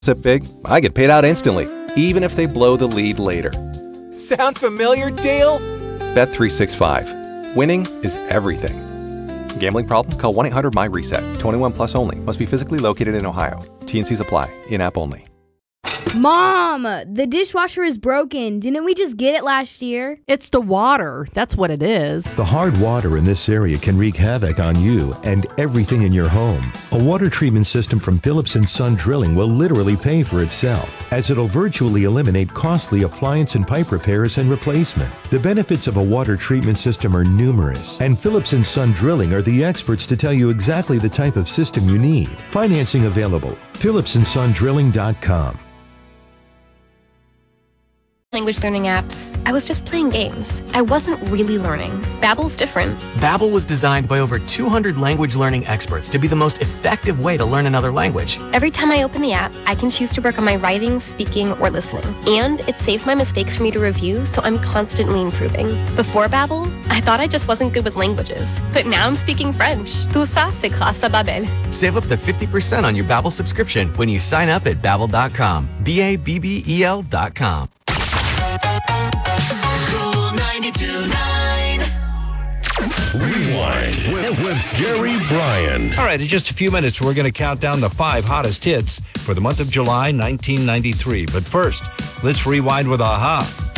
It big, I get paid out instantly, even if they blow the lead later. Sound familiar, Dale? Bet365. Winning is everything. Gambling problem? Call 1-800-MY-RESET. 21 plus only. Must be physically located in Ohio. T&Cs apply. In-app only. Mom, the dishwasher is broken. Didn't we just get it last year? It's the water. That's what it is. The hard water in this area can wreak havoc on you and everything in your home. A water treatment system from Phillips & Son Drilling will literally pay for itself, as it'll virtually eliminate costly appliance and pipe repairs and replacement. The benefits of a water treatment system are numerous, and Phillips & Son Drilling are the experts to tell you exactly the type of system you need. Financing available. PhillipsandSonDrilling.com. Language learning apps. I was just playing games. I wasn't really learning. Babbel's different. Babbel was designed by over 200 language learning experts to be the most effective way to learn another language. Every time I open the app, I can choose to work on my writing, speaking, or listening. And it saves my mistakes for me to review, so I'm constantly improving. Before Babbel, I thought I just wasn't good with languages. But now I'm speaking French. Tout ça, c'est grâce à Babbel. Save up to 50% on your Babbel subscription when you sign up at Babbel.com. Babbel.com. Rewind with Gary Bryan. All right, in just a few minutes, we're going to count down the 5 hottest hits for the month of July 1993. But first, let's rewind with a-ha.